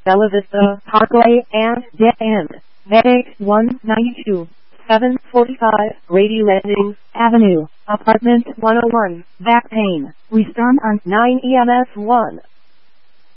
Bella Vista Parkway and Dead End, Medic 192, 745 Grady Landing Avenue, Apartment 101, Back Pain, Restern on 9 EMS 1.